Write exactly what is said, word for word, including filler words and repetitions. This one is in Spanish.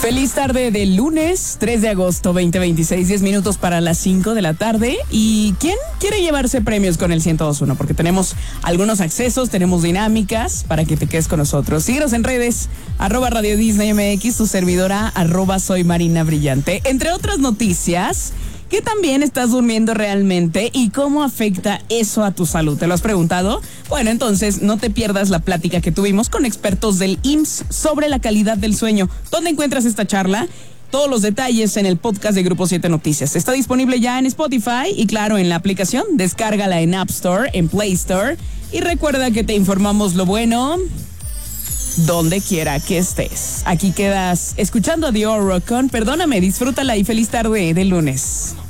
Feliz tarde del lunes, tres de agosto, veinte veintiséis, diez minutos para las cinco de la tarde. ¿Y quién quiere llevarse premios con el ciento dos punto uno? Porque tenemos algunos accesos, tenemos dinámicas para que te quedes con nosotros. Síguenos en redes, arroba Radio Disney M X, tu servidora, arroba Soy Marina Brillante. Entre otras noticias, ¿qué tan bien estás durmiendo realmente y cómo afecta eso a tu salud? ¿Te lo has preguntado? Bueno, entonces no te pierdas la plática que tuvimos con expertos del I M S S sobre la calidad del sueño. ¿Dónde encuentras esta charla? Todos los detalles en el podcast de Grupo siete Noticias. Está disponible ya en Spotify y claro, en la aplicación. Descárgala en App Store, en Play Store. Y recuerda que te informamos lo bueno donde quiera que estés. Aquí quedas escuchando a The Oro con Perdóname, disfrútala y feliz tarde de lunes.